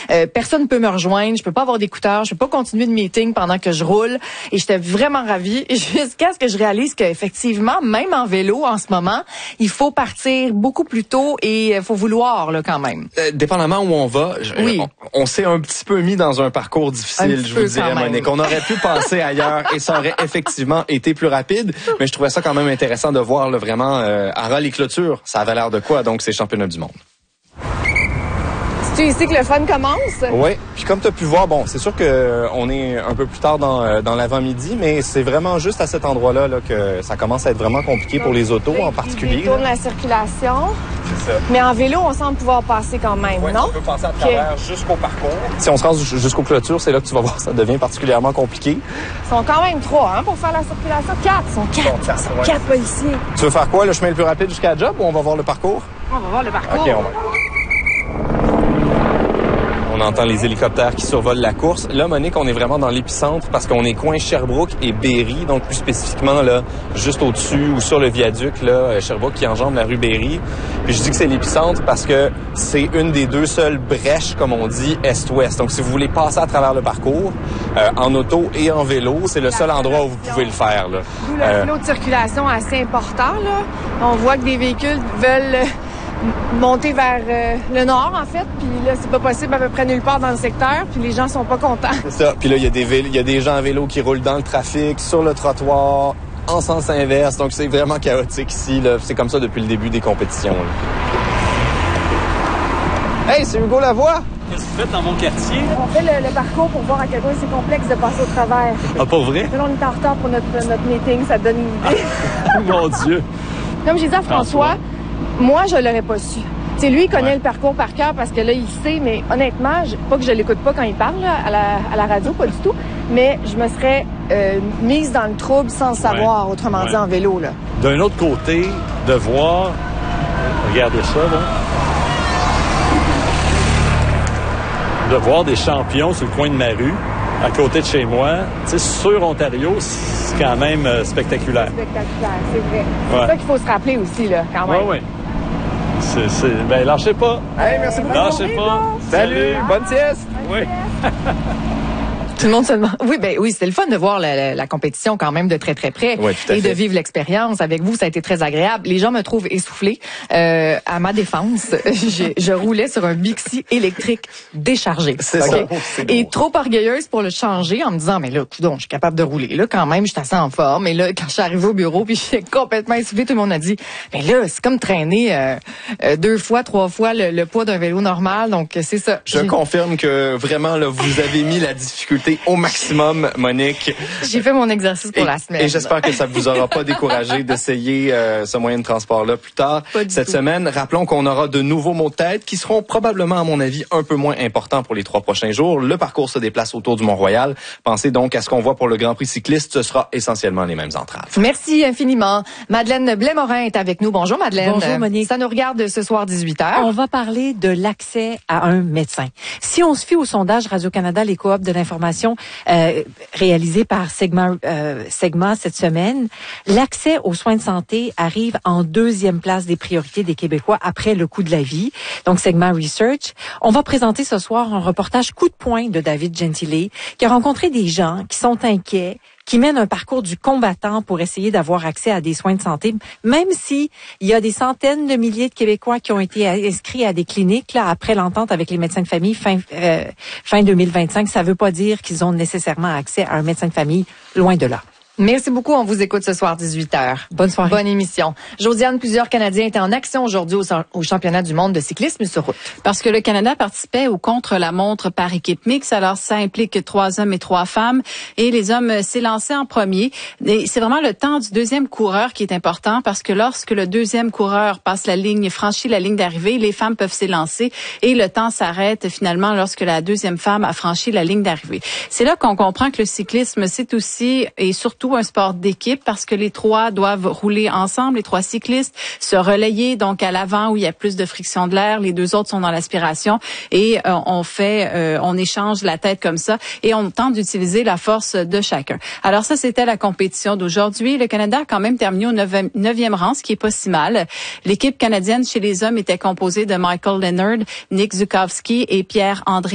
Personne ne peut me rejoindre, je peux pas avoir d'écouteurs, je peux pas continuer de meeting pendant que je roule. Et j'étais vraiment ravie jusqu'à ce que je réalise qu'effectivement, même en vélo en ce moment, il faut partir beaucoup plus tôt et il faut vouloir là quand même. Dépendamment où on va, oui. on s'est un petit peu mis dans un parcours difficile, je vous dirais, Monique. On aurait pu passer ailleurs et ça aurait effectivement été plus rapide, mais je trouvais ça quand même intéressant de voir là, vraiment à les clôtures. Ça avait l'air de quoi, donc, ces championnats du monde? C'est ici que le fun commence? Oui, puis comme tu as pu voir, bon, c'est sûr qu'on est un peu plus tard dans l'avant-midi, mais c'est vraiment juste à cet endroit-là là, que ça commence à être vraiment compliqué pour les autos en particulier. Il tourne la circulation. C'est ça. Mais en vélo, on semble pouvoir passer quand même, oui, non? On peut passer à travers jusqu'au parcours. Si on se rend jusqu'aux clôtures, c'est là que tu vas voir, ça devient particulièrement compliqué. Ils sont quand même 3 hein, pour faire la circulation. 4, ils sont 4 policiers. Tu veux faire quoi, le chemin le plus rapide jusqu'à la job ou on va voir le parcours? On va voir le parcours. OK, on entend les hélicoptères qui survolent la course. Là, Monique, on est vraiment dans l'épicentre parce qu'on est coin Sherbrooke et Berry, donc plus spécifiquement là, juste au-dessus ou sur le viaduc, là, Sherbrooke qui enjambe la rue Berry. Puis je dis que c'est l'épicentre parce que c'est une des 2 seules brèches, comme on dit, est-ouest. Donc si vous voulez passer à travers le parcours, en auto et en vélo, c'est le seul endroit où vous pouvez le faire. Là. D'où le flot de circulation assez important. Là. On voit que des véhicules veulent monter vers le nord, en fait, puis là, c'est pas possible à peu près nulle part dans le secteur, puis les gens sont pas contents. C'est ça. Puis là, il y a des gens à vélo qui roulent dans le trafic, sur le trottoir, en sens inverse, donc c'est vraiment chaotique ici. Là. C'est comme ça depuis le début des compétitions. Là. Hey, c'est Hugo Lavoie! Qu'est-ce que vous faites dans mon quartier? On fait le parcours pour voir à quel point c'est complexe de passer au travers. Ah, pas vrai? Là, on est en retard pour notre meeting, ça donne une idée. Mon Dieu! Comme j'ai dit à François, moi, je l'aurais pas su. T'sais, lui, il connaît le parcours par cœur parce que là, il sait, mais honnêtement, pas que je l'écoute pas quand il parle là, à la radio, pas du tout, mais je me serais mise dans le trouble sans le savoir, autrement dit, en vélo. Là. D'un autre côté, de voir, regardez ça, là, de voir des champions sur le coin de ma rue, à côté de chez moi, sur Ontario, c'est quand même spectaculaire. Spectaculaire, c'est vrai. C'est ça qu'il faut se rappeler aussi, là, quand même. Oui, oui. Ben, lâchez pas. Hey, merci beaucoup. Lâchez pas. Salut. Bonne sieste. Oui. Tout le monde se demande. Oui, c'était le fun de voir la compétition quand même de très très près et de vivre l'expérience avec vous. Ça a été très agréable. Les gens me trouvent essoufflée. À ma défense, je roulais sur un Bixi électrique déchargé. C'est ça. Et trop orgueilleuse pour le changer en me disant mais là, coudonc, je suis capable de rouler là quand même. Je suis assez en forme. Et là, quand je suis arrivée au bureau, puis j'étais complètement essoufflée, tout le monde a dit mais là, c'est comme traîner 2 fois, 3 fois le poids d'un vélo normal. Donc c'est ça. Je confirme que vraiment là, vous avez mis la difficulté au maximum, Monique. J'ai fait mon exercice pour la semaine. Et j'espère que ça vous aura pas découragé d'essayer ce moyen de transport-là plus tard cette semaine. Rappelons qu'on aura de nouveaux mots de tête qui seront probablement, à mon avis, un peu moins importants pour les 3 prochains jours. Le parcours se déplace autour du Mont-Royal. Pensez donc à ce qu'on voit pour le Grand Prix cycliste. Ce sera essentiellement les mêmes entraves. Merci infiniment. Madeleine Blais-Morin est avec nous. Bonjour, Madeleine. Bonjour, Monique. Ça nous regarde ce soir 18h. On va parler de l'accès à un médecin. Si on se fie au sondage Radio-Canada, les coops de l'information réalisé par Segma cette semaine, l'accès aux soins de santé arrive en 2e place des priorités des Québécois après le coût de la vie. Donc, Segma Research. On va présenter ce soir un reportage coup de poing de David Gentile qui a rencontré des gens qui sont inquiets, qui mènent un parcours du combattant pour essayer d'avoir accès à des soins de santé, même si il y a des centaines de milliers de Québécois qui ont été inscrits à des cliniques là après l'entente avec les médecins de famille fin 2025. Ça veut pas dire qu'ils ont nécessairement accès à un médecin de famille, loin de là. Merci beaucoup. On vous écoute ce soir 18h. Bonne soirée. Bonne émission. Josiane, plusieurs Canadiens étaient en action aujourd'hui au championnat du monde de cyclisme sur route. Parce que le Canada participait au contre-la-montre par équipe mixte. Alors, ça implique 3 hommes et 3 femmes. Et les hommes s'est lancé en premier. Et c'est vraiment le temps du 2e coureur qui est important parce que lorsque le 2e coureur franchit la ligne d'arrivée, les femmes peuvent s'élancer et le temps s'arrête finalement lorsque la 2e femme a franchi la ligne d'arrivée. C'est là qu'on comprend que le cyclisme, c'est aussi et surtout un sport d'équipe parce que les 3 doivent rouler ensemble, les 3 cyclistes, se relayer donc à l'avant où il y a plus de friction de l'air, les 2 autres sont dans l'aspiration et on échange la tête comme ça et on tente d'utiliser la force de chacun. Alors ça, c'était la compétition d'aujourd'hui. Le Canada a quand même terminé au 9e rang, ce qui est pas si mal. L'équipe canadienne chez les hommes était composée de Michael Leonard, Nick Zukowski et Pierre-André